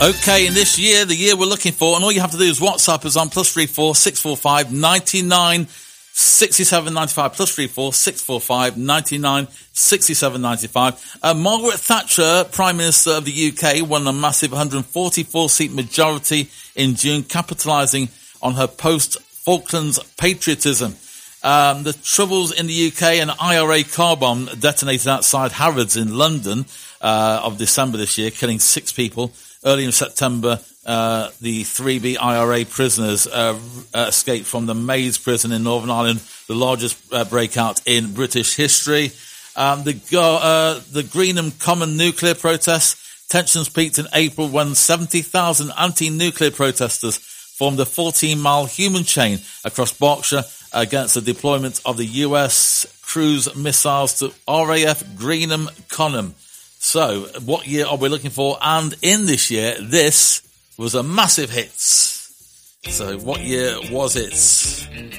Okay, in this year, the year we're looking for, and all you have to do is WhatsApp us on +34 645 99 67 95, +34 645 99 67 95. Margaret Thatcher, Prime Minister of the UK, won a massive 144-seat majority in June, capitalising on her post-Falklands patriotism. The troubles in the UK, an IRA car bomb detonated outside Harrods in London of December this year, killing 6 people. Early in September, the 3B IRA prisoners escaped from the Maze prison in Northern Ireland, the largest breakout in British history. The Greenham Common nuclear protests, tensions peaked in April when 70,000 anti-nuclear protesters formed a 14-mile human chain across Berkshire against the deployment of the US cruise missiles to RAF Greenham Common. So, what year are we looking for? And in this year, this was a massive hit. So, what year was it?